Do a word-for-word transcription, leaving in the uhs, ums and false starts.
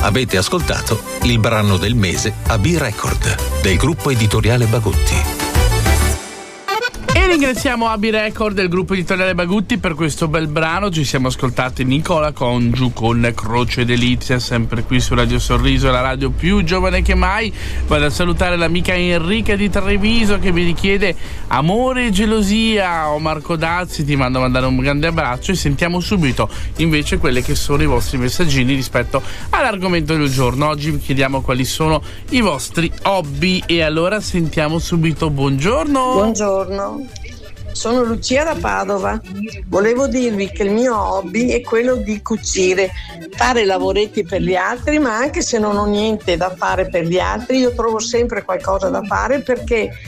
Avete ascoltato il brano del mese a B-Record del gruppo editoriale Bagutti. E ringraziamo A B Record del gruppo editoriale Bagutti per questo bel brano. Ci siamo ascoltati Nicola Congiu con Croce Delizia, sempre qui su Radio Sorriso, la radio più giovane che mai. Vado a salutare l'amica Enrica di Treviso che mi richiede Amore e gelosia. O Marco Dazzi, ti mando a mandare un grande abbraccio e sentiamo subito invece quelli che sono i vostri messaggini rispetto all'argomento del giorno. Oggi vi chiediamo quali sono i vostri hobby e allora sentiamo subito. Buongiorno. Buongiorno. Sono Lucia da Padova. Volevo dirvi che il mio hobby è quello di cucire, fare lavoretti per gli altri, ma anche se non ho niente da fare per gli altri, io trovo sempre qualcosa da fare perché